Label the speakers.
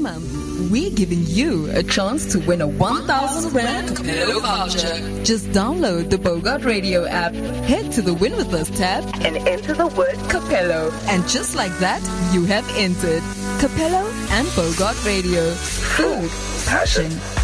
Speaker 1: time, we're giving you a chance to win a 1,000 Rand Capello voucher. Just download the Bogart Radio app, head to the Win With Us tab, and enter the word Capello. And just like that, you have entered. Capello and Bogart Radio. Food, passion,